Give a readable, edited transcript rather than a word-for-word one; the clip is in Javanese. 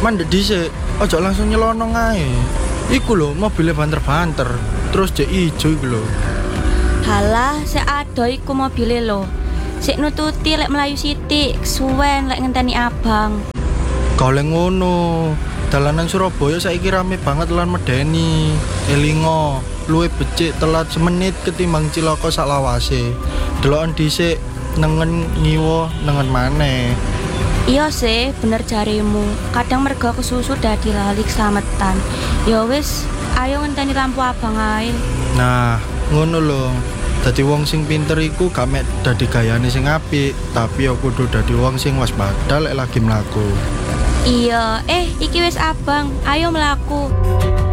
Mandek dhisik, ojo langsung nyelonong ae. Iku lho mobilnya banter-banter, terus jek ijo iku lho. Halah, sik ado iku mobile lo. Sik nututi lek melayu sithik, suwen lek ngenteni abang. Golek ngono. Dalanan Surabaya saiki rame banget lan medeni. Elingo, luwih becik telat semenit ketimbang cilaka sak lawase. Deloken dhisik nengen ngiwa nengen maneh. Iya sih, bener jarimu. Kadang mergo kesusu dadi lali keslametan. Ya wis, ayo ngenteni lampu abang ae. Nah, ngono lho. Dadi wong sing pinter iku gak mek dadi gayane sing apik, tapi ya kudu dadi wong sing waspada lek lagi mlaku. Iya, iki wis abang, ayo mlaku.